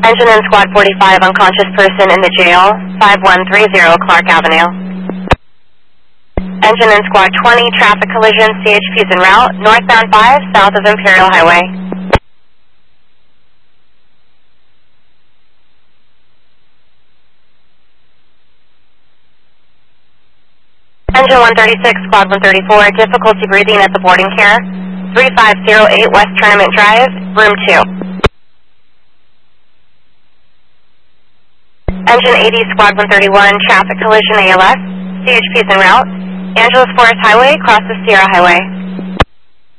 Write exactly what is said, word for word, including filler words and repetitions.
Engine in Squad forty-five, unconscious person in the jail, five one three zero Clark Avenue. Engine in Squad twenty, traffic collision, C H Ps en route, northbound five, south of Imperial Highway. Engine one thirty-six, Squad one thirty-four, difficulty breathing at the boarding care, three five zero eight West Tournament Drive, room two. Engine eighty, Squad one thirty-one, traffic collision A L S, C H Ps en route, Angeles Forest Highway, across the Sierra Highway.